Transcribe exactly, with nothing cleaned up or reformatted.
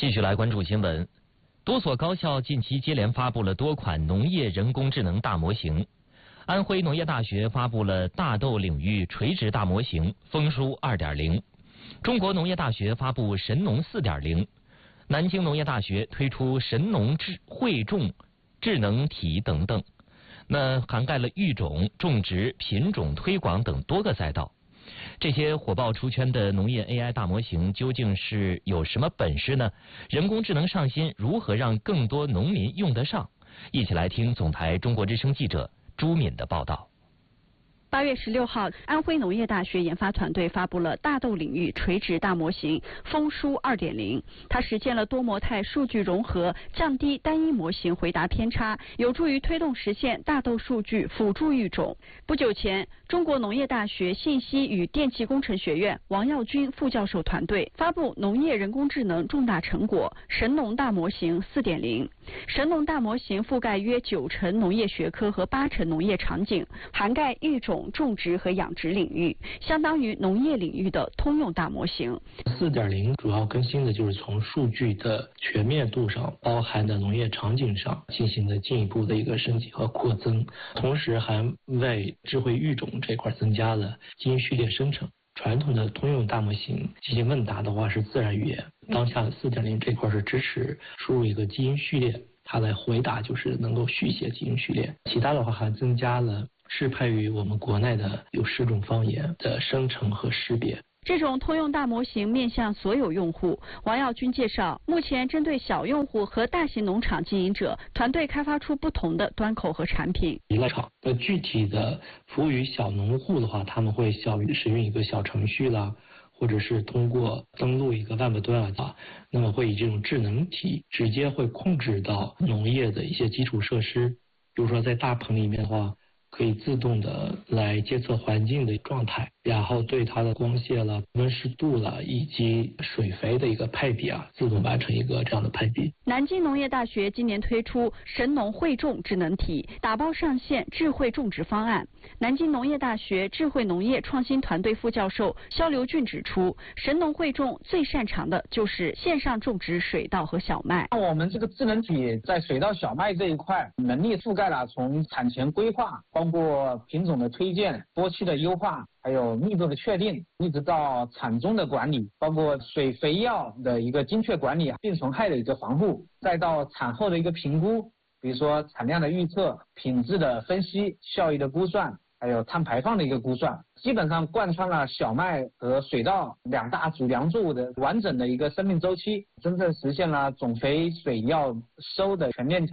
继续来关注新闻，多所高校近期接连发布了多款农业人工智能大模型。安徽农业大学发布了大豆领域垂直大模型丰舒 二点零， 中国农业大学发布神农 四点零， 南京农业大学推出神农智汇种智能体等等，那涵盖了育种、种植、品种推广等多个赛道。这些火爆出圈的农业 A I 大模型究竟是有什么本事呢？人工智能上新如何让更多农民用得上？一起来听总台中国之声记者朱敏的报道。 八月十六号，安徽农业大学研发团队发布了大豆领域垂直大模型丰舒 二点零， 它实现了多模态数据融合，降低单一模型回答偏差，有助于推动实现大豆数据辅助育种。不久前，中国农业大学信息与电气工程学院王耀军副教授团队发布农业人工智能重大成果神农大模型 四点零。 神农大模型覆盖约九成农业学科和八成农业场景，涵盖育种、种植和养殖领域，相当于农业领域的通用大模型。 四点零 主要更新的就是从数据的全面度上，包含的农业场景上进行的进一步的一个升级和扩增，同时还为智慧育种这块增加了基因序列生成。传统的通用大模型进行问答的话是自然语言，当下的 四点零 这块是支持输入一个基因序列，它来回答就是能够续写基因序列。其他的话还增加了适配于我们国内的有十种方言的生成和识别。 这种通用大模型面向所有用户。王耀军介绍，目前针对小用户和大型农场经营者，团队开发出不同的端口和产品。 一个场，那具体的服务于小农户的话，他们会小使用一个小程序啦，或者是通过登录一个 Web 端啊，那么会以这种智能体直接会控制到农业的一些基础设施，比如说在大棚里面的话，可以自动的来监测环境的状态，然后对它的光线了、温湿度了以及水肥的一个配比啊，自动完成一个这样的配比。 南京农业大学今年推出神农汇种智能体，打包上线智慧种植方案。南京农业大学智慧农业创新团队副教授肖刘俊指出，神农汇种最擅长的就是线上种植水稻和小麦。 我们这个智能体在水稻、小麦这一块能力覆盖了从产前规划，包括品种的推荐、播期的优化，还有密度的确定，一直到产中的管理，包括水肥药的一个精确管理，病虫害的一个防护，再到产后的一个评估，比如说产量的预测、品质的分析、效益的估算，还有碳排放的一个估算，基本上贯穿了小麦和水稻两大主粮作物的完整的一个生命周期，真正实现了种肥水药收的全面调